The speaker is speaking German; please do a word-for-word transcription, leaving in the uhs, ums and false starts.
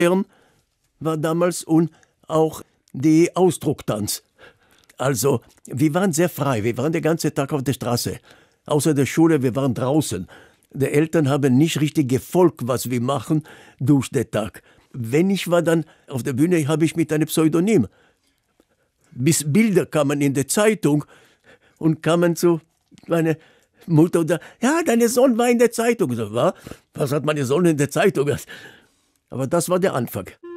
war damals und auch die Ausdrucktanz. Also, wir waren sehr frei, wir waren den ganzen Tag auf der Straße. Außer der Schule, wir waren draußen. Die Eltern haben nicht richtig gefolgt, was wir machen, durch den Tag. Wenn ich war dann auf der Bühne, habe ich mit einem Pseudonym. Bis Bilder kamen in der Zeitung und kamen zu meiner Mutter und da, ja, dein Sohn war in der Zeitung. So, was? Was hat mein Sohn in der Zeitung? Aber das war der Anfang.